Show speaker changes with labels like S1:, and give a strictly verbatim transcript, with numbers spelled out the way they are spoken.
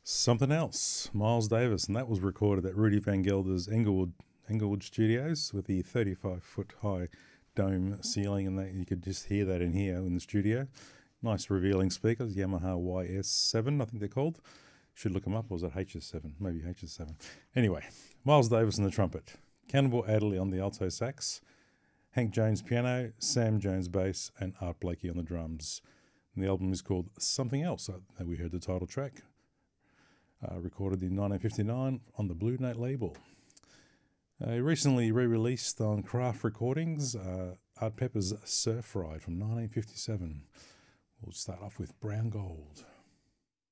S1: Something Else, Miles Davis, and that was recorded at Rudy Van Gelder's Englewood, Englewood Studios with the thirty-five foot high dome ceiling, and that you could just hear that in here in the studio. Nice revealing speakers, Yamaha Y S seven, I think they're called. Should look them up, or was it H S seven? Maybe H S seven. Anyway, Miles Davis on the trumpet, Cannibal Adderley on the alto sax, Hank Jones piano, Sam Jones bass, and Art Blakey on the drums. And the album is called Something Else. Uh, we heard the title track, uh, recorded in nineteen fifty-nine on the Blue Note label. Uh, recently re-released on Craft Recordings, uh, Art Pepper's Surf Ride from nineteen fifty-seven. We'll start off with Brown Gold.